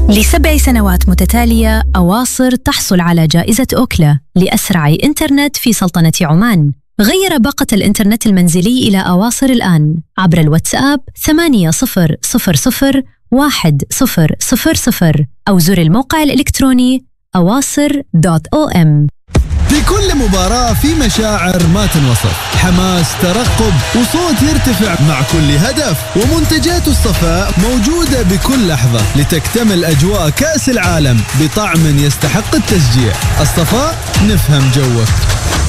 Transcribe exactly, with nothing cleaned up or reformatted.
لسبع سنوات متتالية أواصر تحصل على جائزة أوكلا لأسرع إنترنت في سلطنة عمان. غير باقة الإنترنت المنزلي إلى أواصر الآن عبر الواتساب ثمانية صفر صفر صفر واحد صفر صفر صفر أو زر الموقع الإلكتروني أواصر دوت أو إم. في كل مباراة في مشاعر ما تنوصف، حماس، ترقب، وصوت يرتفع مع كل هدف، ومنتجات الصفاء موجودة بكل لحظة لتكتمل أجواء كأس العالم بطعم يستحق التشجيع. الصفاء نفهم جوك.